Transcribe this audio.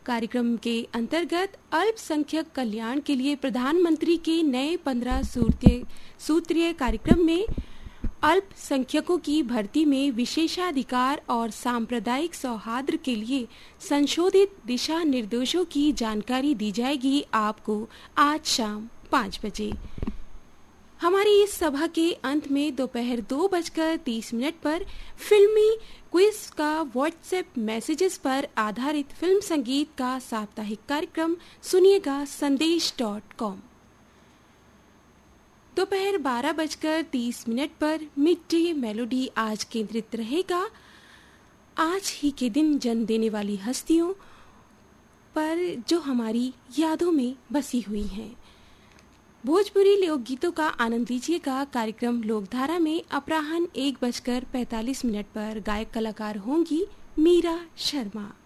कार्यक्रम के अंतर्गत अल्पसंख्यक कल्याण के लिए प्रधानमंत्री के नए 15 सूत्रीय कार्यक्रम में अल्पसंख्यकों की भर्ती में विशेषाधिकार और सांप्रदायिक सौहार्द के लिए संशोधित दिशा निर्देशों की जानकारी दी जाएगी आपको आज शाम 5 बजे। हमारी इस सभा के अंत में दोपहर 2:30 पर फिल्मी क्विज का व्हाट्सएप मैसेजेस पर आधारित फिल्म संगीत का साप्ताहिक कार्यक्रम सुनिएगा संदेश.com। दोपहर 12:30 पर मिड डे मेलोडी आज केंद्रित रहेगा आज ही के दिन जन्म देने वाली हस्तियों पर जो हमारी यादों में बसी हुई हैं। भोजपुरी लोकगीतों का आनंद लीजिएगा। कार्यक्रम लोकधारा में अपराह्न 1:45 पर गायक कलाकार होंगी मीरा शर्मा।